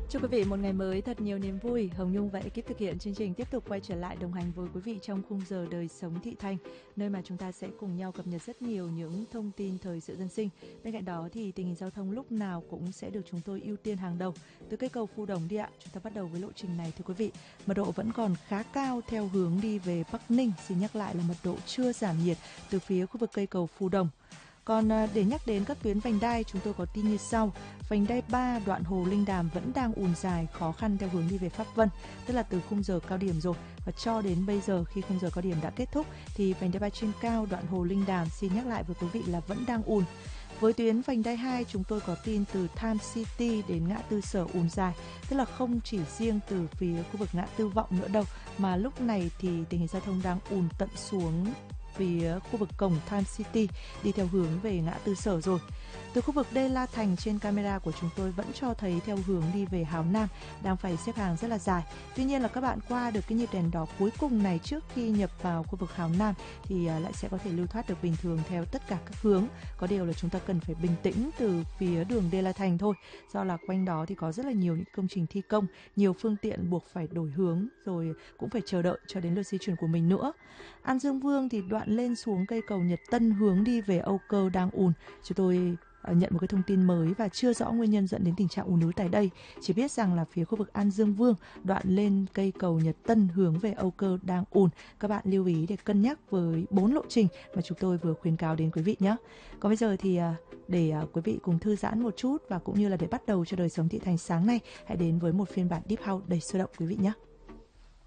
Chúc quý vị một ngày mới thật nhiều niềm vui. Hồng Nhung và ekip thực hiện chương trình tiếp tục quay trở lại đồng hành với quý vị trong khung giờ đời sống thị thành, nơi mà chúng ta sẽ cùng nhau cập nhật rất nhiều những thông tin thời sự dân sinh. Bên cạnh đó thì tình hình giao thông lúc nào cũng sẽ được chúng tôi ưu tiên hàng đầu. Từ cây cầu Phù Đồng đi ạ, chúng ta bắt đầu với lộ trình này thưa quý vị. Mật độ vẫn còn khá cao theo hướng đi về Bắc Ninh. Xin nhắc lại là mật độ chưa giảm nhiệt từ phía khu vực cây cầu Phù Đồng. Còn để nhắc đến các tuyến vành đai, chúng tôi có tin như sau. Vành đai 3 đoạn Hồ Linh Đàm vẫn đang ùn dài, khó khăn theo hướng đi về Pháp Vân, tức là từ khung giờ cao điểm rồi. Và cho đến bây giờ khi khung giờ cao điểm đã kết thúc thì vành đai 3 trên cao đoạn Hồ Linh Đàm, xin nhắc lại với quý vị là vẫn đang ùn. Với tuyến vành đai 2, chúng tôi có tin từ Tham City đến ngã tư Sở ùn dài, tức là không chỉ riêng từ phía khu vực ngã tư Vọng nữa đâu, mà lúc này thì tình hình giao thông đang ùn tận xuống phía khu vực cổng Time City đi theo hướng về ngã tư Sở rồi. Từ khu vực Đê La Thành, trên camera của chúng tôi vẫn cho thấy theo hướng đi về Hào Nam đang phải xếp hàng rất là dài. Tuy nhiên là các bạn qua được cái nhịp đèn đỏ cuối cùng này trước khi nhập vào khu vực Hào Nam thì lại sẽ có thể lưu thoát được bình thường theo tất cả các hướng. Có điều là chúng ta cần phải bình tĩnh từ phía đường Đê La Thành thôi, do là quanh đó thì có rất là nhiều những công trình thi công, nhiều phương tiện buộc phải đổi hướng rồi cũng phải chờ đợi cho đến lượt di chuyển của mình nữa. An Dương Vương thì đoạn lên xuống cây cầu Nhật Tân hướng đi về Âu Cơ đang ùn. Chúng tôi nhận một cái thông tin mới và chưa rõ nguyên nhân dẫn đến tình trạng ùn ứ tại đây. Chỉ biết rằng là phía khu vực An Dương Vương đoạn lên cây cầu Nhật Tân hướng về Âu Cơ đang ùn. Các bạn lưu ý để cân nhắc với 4 lộ trình mà chúng tôi vừa khuyến cáo đến quý vị nhé. Còn bây giờ thì để quý vị cùng thư giãn một chút và cũng như là để bắt đầu cho đời sống thị thành sáng nay, hãy đến với một phiên bản Deep House đầy sôi động quý vị nhé.